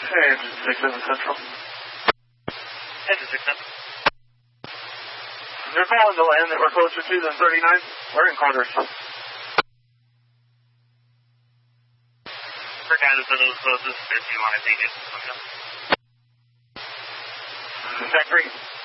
Hey, engine 67 Central. Engine 67. They're calling to land that we're closer to than 39. We're in Carter's. For guys that are closest, if you want to take it. Check 3.